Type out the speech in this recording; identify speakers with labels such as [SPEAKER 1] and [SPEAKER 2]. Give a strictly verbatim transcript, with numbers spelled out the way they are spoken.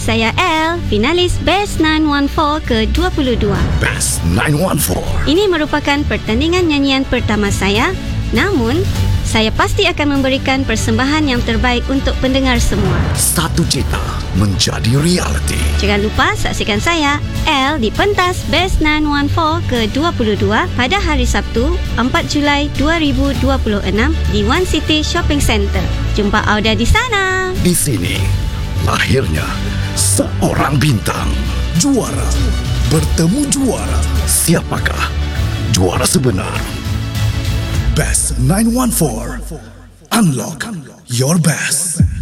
[SPEAKER 1] saya Elle, finalis Best sembilan satu empat ke dua puluh dua.
[SPEAKER 2] Best sembilan satu empat.
[SPEAKER 1] Ini merupakan pertandingan nyanyian pertama saya, namun saya pasti akan memberikan persembahan yang terbaik untuk pendengar semua.
[SPEAKER 2] Satu cita menjadi realiti.
[SPEAKER 1] Jangan lupa saksikan saya, Elle, di pentas Best sembilan satu empat ke dua puluh dua pada hari Sabtu, empat Julai dua ribu dua puluh enam di One City Shopping Centre. Jumpa Auda di sana.
[SPEAKER 2] Di sini, lahirnya seorang bintang. Juara bertemu juara. Siapakah juara sebenar? Best sembilan satu empat. Unlock your best.